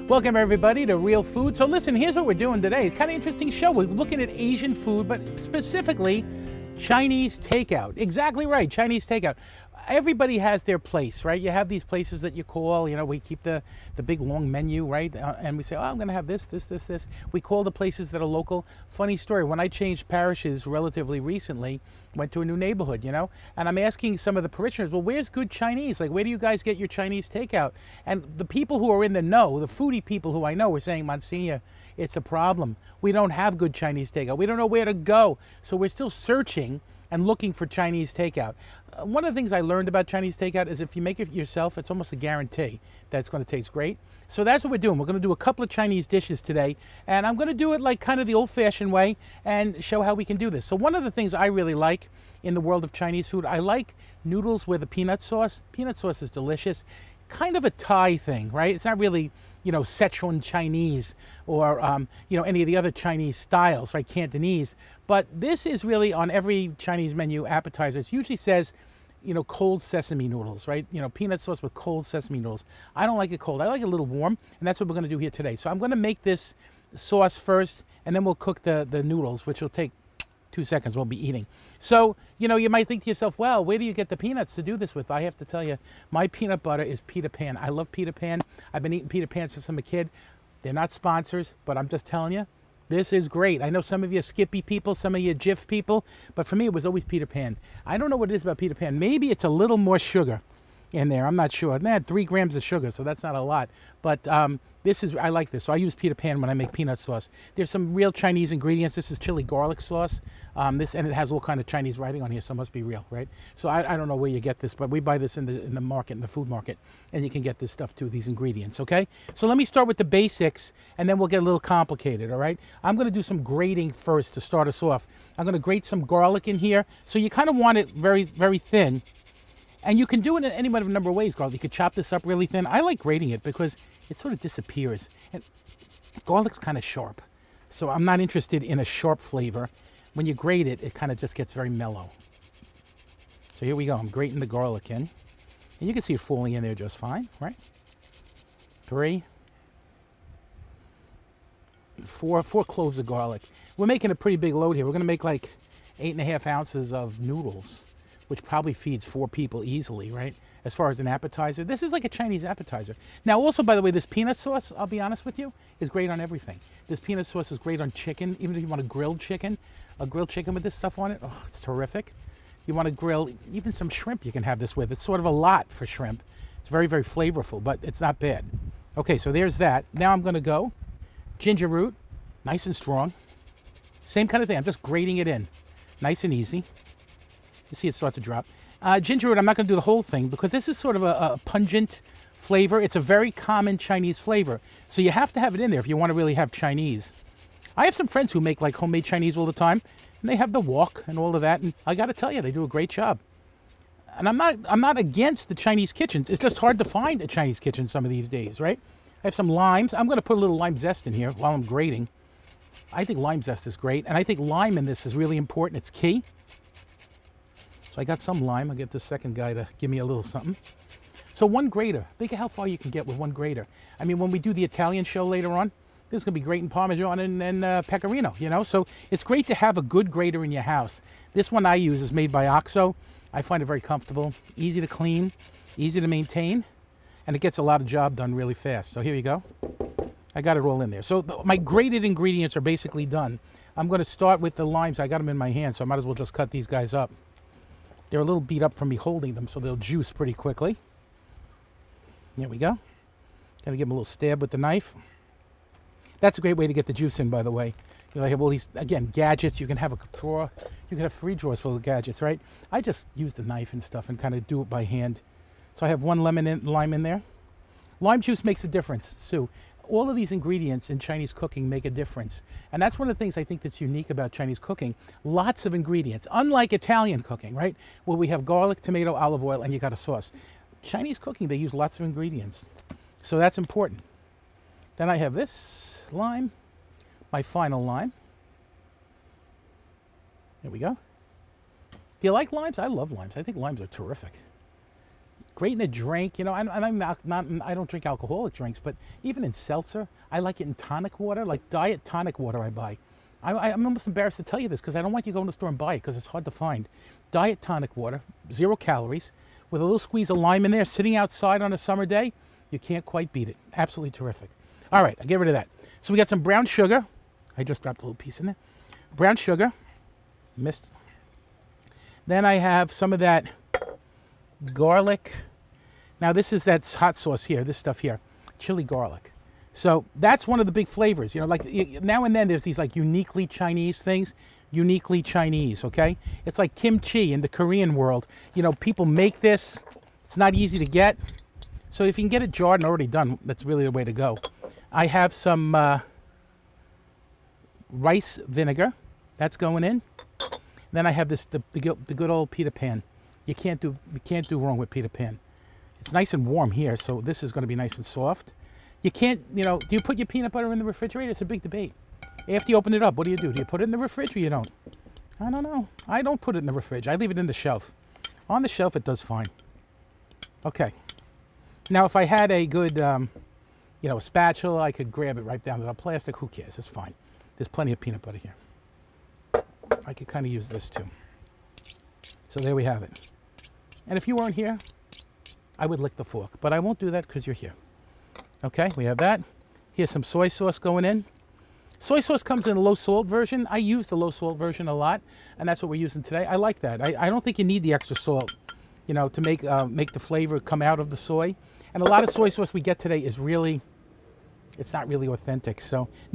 Welcome everybody to Real Food. So listen, here's what we're doing today. It's kind of interesting show. We're looking at Asian food, but specifically Chinese takeout. Exactly right, Chinese takeout. Everybody has their place, right? You have these places that you call, we keep the big long menu, right? And we say, oh, I'm gonna have this. We call the places that are local. Funny story, when I changed parishes relatively recently, went to a new neighborhood, and I'm asking some of the parishioners, well, where's good Chinese? Like, where do you guys get your Chinese takeout? And the people who are in the know, the foodie people who I know, were saying, Monsignor, it's a problem. We don't have good Chinese takeout. We don't know where to go. So we're still searching and looking for Chinese takeout. One of the things I learned about Chinese takeout is if you make it yourself, it's almost a guarantee that it's going to taste great. So that's what we're doing. We're going to do a couple of Chinese dishes today, and I'm going to do it like kind of the old-fashioned way and show how we can do this. So one of the things I really like in the world of Chinese food, I like noodles with a peanut sauce. Peanut sauce is delicious. Kind of a Thai thing, right? It's not really, Sichuan Chinese or, any of the other Chinese styles, right? Cantonese. But this is really on every Chinese menu appetizer. It usually says, cold sesame noodles, right? Peanut sauce with cold sesame noodles. I don't like it cold. I like it a little warm, and that's what we're going to do here today. So I'm going to make this sauce first, and then we'll cook the noodles, which will take 2 seconds. We'll be eating. So, you might think to yourself, well, where do you get the peanuts to do this with? I have to tell you, my peanut butter is Peter Pan. I love Peter Pan. I've been eating Peter Pan since I'm a kid. They're not sponsors, but I'm just telling you, this is great. I know some of you Skippy people, some of you Jif people, but for me, it was always Peter Pan. I don't know what it is about Peter Pan. Maybe it's a little more sugar in there. I'm not sure. They had 3 grams of sugar, so that's not a lot. But I like this. So I use Peter Pan when I make peanut sauce. There's some real Chinese ingredients. This is chili garlic sauce. And it has all kind of Chinese writing on here, so it must be real, right? So I don't know where you get this, but we buy this in the market, in the food market, and you can get this stuff too, these ingredients, okay? So let me start with the basics, and then we'll get a little complicated, all right? I'm going to do some grating first to start us off. I'm going to grate some garlic in here. So you kind of want it very, very thin. And you can do it in any number of ways, garlic. You could chop this up really thin. I like grating it because it sort of disappears. And garlic's kind of sharp. So I'm not interested in a sharp flavor. When you grate it, it kind of just gets very mellow. So here we go. I'm grating the garlic in. And you can see it falling in there just fine, right? 3, 4 cloves of garlic. We're making a pretty big load here. We're going to make like 8.5 ounces of noodles, which probably feeds 4 people easily, right? As far as an appetizer. This is like a Chinese appetizer. Now also, by the way, this peanut sauce, I'll be honest with you, is great on everything. This peanut sauce is great on chicken, even if you want a grilled chicken with this stuff on it. Oh, it's terrific. You want to grill even some shrimp, you can have this with. It's sort of a lot for shrimp. It's very, very flavorful, but it's not bad. Okay, so there's that. Now I'm going to go ginger root, nice and strong. Same kind of thing. I'm just grating it in. Nice and easy. You see it start to drop. Ginger root, I'm not going to do the whole thing because this is sort of a pungent flavor. It's a very common Chinese flavor. So you have to have it in there if you want to really have Chinese. I have some friends who make like homemade Chinese all the time, and they have the wok and all of that, and I got to tell you, they do a great job. And I'm not against the Chinese kitchens. It's just hard to find a Chinese kitchen some of these days, right? I have some limes. I'm going to put a little lime zest in here while I'm grating. I think lime zest is great, and I think lime in this is really important. It's key. So I got some lime. I'll get the second guy to give me a little something. So 1 grater. Think of how far you can get with 1 grater. I mean, when we do the Italian show later on, this is going to be great in Parmesan and Pecorino, So it's great to have a good grater in your house. This one I use is made by OXO. I find it very comfortable, easy to clean, easy to maintain, and it gets a lot of job done really fast. So here you go. I got it all in there. So my grated ingredients are basically done. I'm going to start with the limes. I got them in my hand, so I might as well just cut these guys up. They're a little beat up from me holding them, so they'll juice pretty quickly. There we go. Gonna give them a little stab with the knife. That's a great way to get the juice in, by the way. I have all these, again, gadgets. You can have a drawer. You can have 3 drawers full of gadgets, right? I just use the knife and stuff and kind of do it by hand. So I have 1 lime in there. Lime juice makes a difference, Sue. All of these ingredients in Chinese cooking make a difference. And that's one of the things I think that's unique about Chinese cooking. Lots of ingredients, unlike Italian cooking, right? Where we have garlic, tomato, olive oil, and you got a sauce. Chinese cooking, they use lots of ingredients. So that's important. Then I have this lime, my final lime. There we go. Do you like limes? I love limes. I think limes are terrific. great in a drink. You know, and I'm not, I don't drink alcoholic drinks, but even in seltzer, I like it in tonic water, like diet tonic water I buy. I'm almost embarrassed to tell you this because I don't want you to go in the store and buy it because it's hard to find. Diet tonic water, 0 calories, with a little squeeze of lime in there, sitting outside on a summer day, you can't quite beat it. Absolutely terrific. All right, I'll get rid of that. So we got some brown sugar. I just dropped a little piece in there. Brown sugar. Missed. Then I have some of that garlic. Now this is that hot sauce here, this stuff here, chili garlic. So that's one of the big flavors. You know, like now and then there's these like uniquely Chinese things. Uniquely Chinese, okay? It's like kimchi in the Korean world. You know, people make this. It's not easy to get. So if you can get it jarred and already done, that's really the way to go. I have some rice vinegar. That's going in. Then I have this the good old Peter Pan. You can't do wrong with Peter Pan. It's nice and warm here, so this is going to be nice and soft. You can't, you know, do you put your peanut butter in the refrigerator? It's a big debate. After you open it up, what do you do? Do you put it in the fridge or you don't? I don't know. I don't put it in the fridge. I leave it in the shelf. On the shelf, it does fine. Okay. Now, if I had a good, you know, a spatula, I could grab it right down to the plastic. Who cares? It's fine. There's plenty of peanut butter here. I could kind of use this too. So there we have it. And if you weren't here, I would lick the fork. But I won't do that because you're here. Okay, we have that. Here's some soy sauce going in. Soy sauce comes in a low salt version. I use the low salt version a lot, and that's what we're using today. I like that. I don't think you need the extra salt, you know, to make the flavor come out of the soy. And a lot of soy sauce we get today is really, it's not really authentic. So